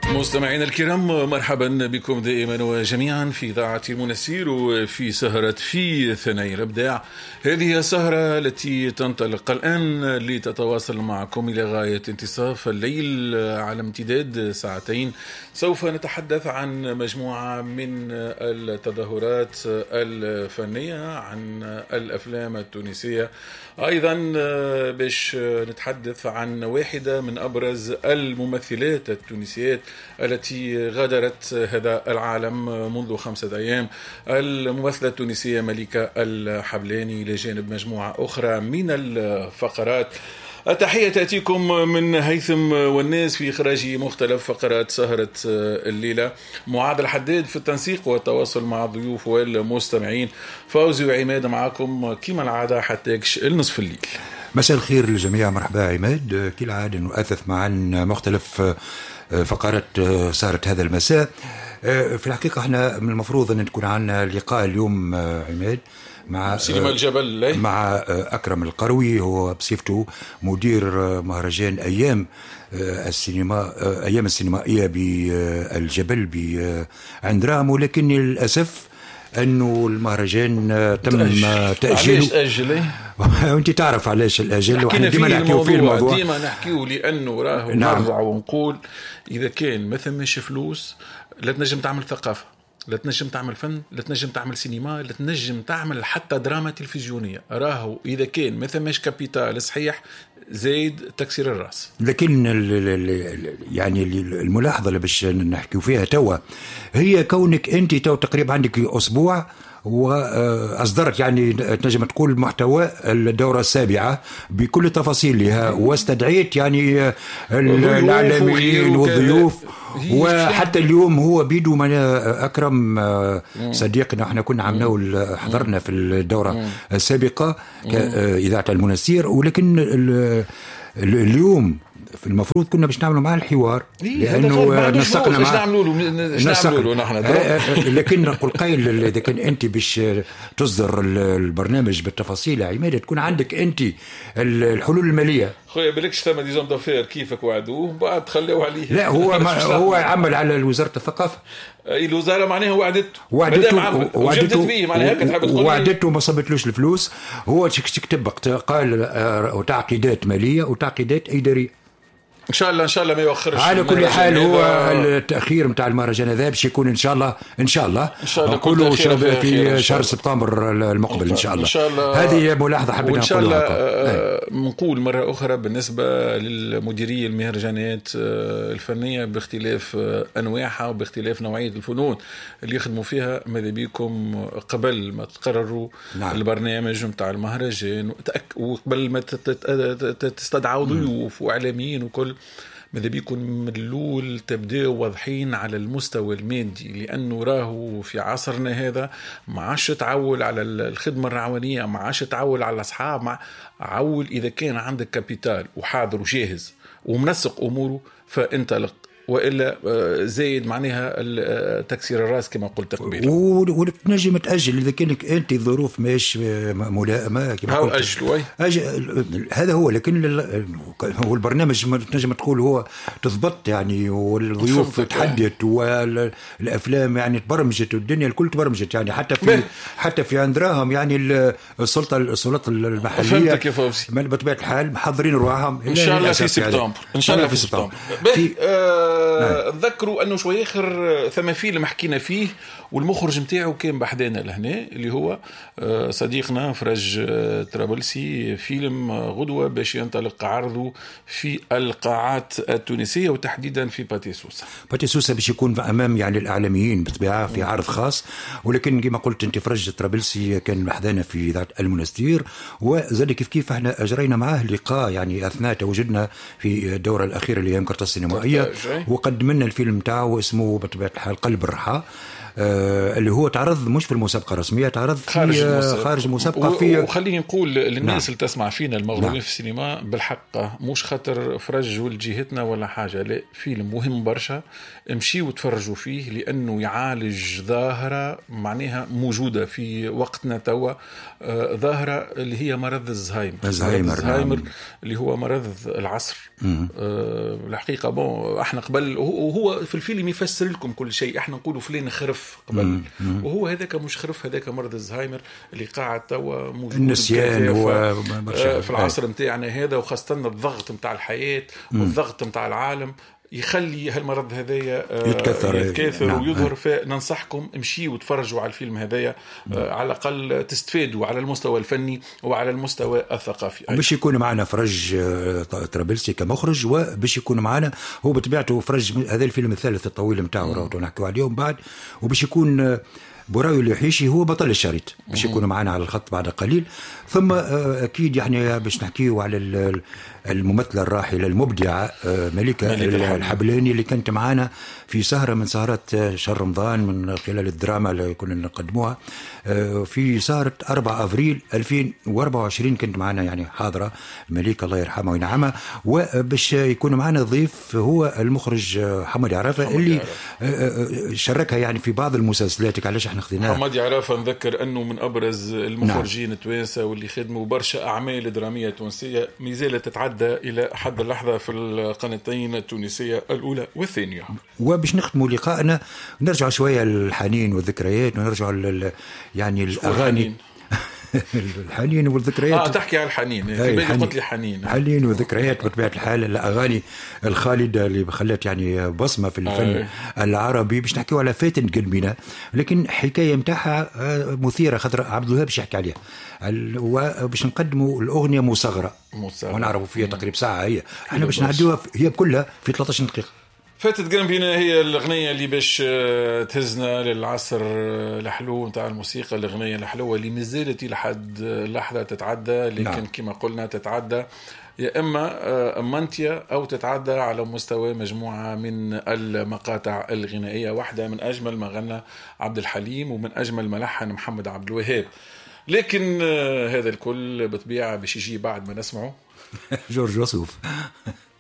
مستمعينا الكرام، مرحبا بكم دائما وجميعا في إذاعة المنسير وفي سهرة في ثنايا الإبداع. هذه السهرة التي تنطلق الآن لتتواصل معكم إلى غاية انتصاف الليل على امتداد ساعتين. سوف نتحدث عن مجموعة من التظاهرات الفنية، عن الأفلام التونسية، أيضا باش نتحدث عن واحدة من أبرز الممثلات التونسيات التي غادرت هذا العالم منذ 5 أيام، الممثلة التونسية ملكة الحبلاني، إلى جانب مجموعة أخرى من الفقرات. التحية تأتيكم من هيثم والناس في إخراج مختلف فقرات سهرة الليلة، معاذ الحداد في التنسيق والتواصل مع الضيوف والمستمعين، فوزي وعماد معكم كما العادة حتى النصف الليل. مساء الخير للجميع، مرحبا عماد. كالعادة نؤثث معا مختلف فقرات سهرة هذا المساء. في الحقيقة احنا من المفروض أن تكون عنا لقاء اليوم عماد مع سينما الجبل، مع أكرم القروي، هو بصفته مدير مهرجان أيام السينمائية بالجبل عند رام، ولكن للأسف أنه المهرجان تم تأجيله. علاش تأجل؟ وانت تعرف علاش الأجل، وحنا ديما نحكيو في الموضوع، ديما نحكيو لأنه راهو نرجع ونقول إذا كان ما ثمش فلوس لا تنجم تعمل ثقافة، لا تنجم تعمل فن، لا تنجم تعمل سينما، لا تنجم تعمل حتى دراما تلفزيونية. راهو إذا كان ما ثمش كابيتال صحيح زايد تكسير الرأس. لكن يعني الملاحظة اللي باش نحكيو فيها توا هي كونك أنت تقريبا عندك أسبوع وأصدرت يعني تنجم تقول محتوى الدورة السابعة بكل تفاصيلها، واستدعيت يعني الإعلاميين والضيوف، وحتى اليوم هو بيدو من أكرم صديقنا احنا كنا عملناه حضرنا في الدورة السابقة كإذاعة المنسير، ولكن اليوم في المفروض كنا باش نعملوا معاه الحوار لانه نسقنا معاه نعملوا نحن لكن نقول قايل اذا كان انت باش تصدر البرنامج بالتفاصيل يا عماد تكون عندك انت الحلول الماليه. خويا بالكش ثم دي زوم دافير كيفك وعدوه بعد تخليوا عليه. لا هو عمل على وزاره الثقافه. الوزاره معناها وعدته ما صبتلوش الفلوس. هو تكتب قال تعقيدات ماليه وتعقيدات اداريه. ان شاء الله ما يوخرش. على كل حال هو التاخير نتاع المهرجان هذا باش يكون ان شاء الله نقولوا في شهر سبتمبر المقبل ان شاء الله. هذه ملاحظه حبينا نقولها. نقول مره اخرى بالنسبه للمديريه المهرجانات الفنيه باختلاف انواعها وباختلاف نوعيه الفنون اللي يخدموا فيها، ماذا بيكم قبل ما تقرروا البرنامج نتاع المهرجان وقبل ما تستدعوا ضيوف واعلاميين وكل، ماذا بيكون من الأول تبدأ واضحين على المستوى المادي، لأنه راهو في عصرنا هذا ما عادش تعول على الخدمة الرعوانية، ما عادش تعول على الأصحاب، عول إذا كان عندك كابيتال وحاضر وجاهز ومنسق أموره فانطلق، وإلا زايد معناها تكسير الراس كما قلت قبل. وتنجم تأجل إذا كانك أنت الظروف ماش ملائمة كما قلت. هذا هو، لكن هو البرنامج تنجم تقول هو تضبط يعني، والضيوف تحدث والأفلام يعني تبرمجت والدنيا الكل تبرمجت يعني، حتى في عندراهم يعني السلطة المحلية بطبيعة الحال محضرين رواهم إن شاء الله في سبتمبر. إن شاء الله في سبتمبر. تذكروا أنه شوي آخر ثم فيلم حكينا فيه والمخرج متاعه كان بحدانا لهنا، اللي هو صديقنا فرج طرابلسي، فيلم غدوة باش ينطلق عرضه في القاعات التونسية وتحديدا في باتي سوسة باش يكون أمام يعني الإعلاميين بطبيعة في عرض خاص. ولكن كما قلت أنت فرج طرابلسي كان بحدانا في إذاعة المنستير، وزاد كيف احنا أجرينا معاه لقاء يعني أثناء تواجدنا في الدورة الأخيرة لأيام كرة السينمائية، وقدمنا الفيلم تاعه اسمه بطبيعة الحال قلب الرحى، اللي هو تعرض مش في المسابقة الرسمية، تعرض خارج المسابقة في. وخليني نقول للناس اللي تسمع فينا المغربين في السينما بالحق، مش خاطر فرج ولجهتنا ولا حاجة، لا، فيلم مهم برشا، امشيوا وتفرجوا فيه لأنه يعالج ظاهرة معناها موجودة في وقتنا توا، ظاهرة اللي هي مرض الزهايمر اللي هو مرض العصر. الحقيقة احنا قبل، وهو في الفيلم يفسر لكم كل شيء. احنا نقولوا فلان خرف قبل، وهو هذاك مش خرف، هذاك مرض الزهايمر اللي قاعد توا موجود النسيان في العصر متاعنا هذا، وخاصة الضغط متاع الحياة والضغط متاع العالم يخلي هالمرض هذايا يتكاثر ويظهر. فننصحكم امشيوا وتفرجوا على الفيلم هذايا، على الأقل تستفادوا على المستوى الفني وعلى المستوى الثقافي. باش يكون معنا فرج طرابلسي كمخرج، وباش يكون معنا هو بطبيعته فرج هذا الفيلم الثالث الطويل متاعه راهو نحكوا عليهم بعد، وباش يكون براوي اليحيشي هو بطل الشريط باش يكونوا معنا على الخط بعد قليل. ثم أكيد يعني باش نحكيوا على الممثلة الراحلة المبدعة ملكة الحبلاني اللي كانت معنا في سهرة من سهرات شهر رمضان من خلال الدراما اللي كنا نقدموها في سهرة 4 أفريل 2024. كنت معنا يعني حاضرة ملكة الله يرحمها وينعمها. وباش يكون معنا ضيف هو المخرج حمد عرافة اللي شاركها يعني في بعض المسلسلات. علاش احنا خذيناه حمد عرافة؟ نذكر أنه من أبرز المخرجين التوانسة واللي خدموا برشا أعمال درامية تونسية مازالت تتعدى إلى حد اللحظة في القناتين التونسية الأولى والثانية. وباش نختموا لقائنا نرجع شوية للحنين والذكريات، ونرجع يعني الأغاني الحنين والذكريات. تحكي على الحنين، في بالي قلت لي حنين وذكريات بطبيعة الحال. الأغاني الخالدة اللي خلت يعني بصمة في الفن العربي. باش نحكيوا على فاتن قلبنا، لكن حكاية متاعها مثيرة خاطر عبد الوهاب باش يحكي عليها، وباش نقدموا الأغنية مصغرة ونعرفوا فيها تقريبا ساعة. هي احنا باش نعدوها هي كلها في 13 دقيقة. فاتت جنبنا هي الأغنية اللي باش تهزنا للعصر الحلو نتاع الموسيقى، الأغنية الحلوة اللي مازالت لحد لحظة تتعدى، لكن كما قلنا تتعدى يا إما منتيا أو تتعدى على مستوى مجموعة من المقاطع الغنائية. واحدة من أجمل ما غنى عبد الحليم ومن أجمل ما لحن محمد عبد الوهاب. لكن هذا الكل بطبيعة باش يجي بعد ما نسمعه جورج وسوف.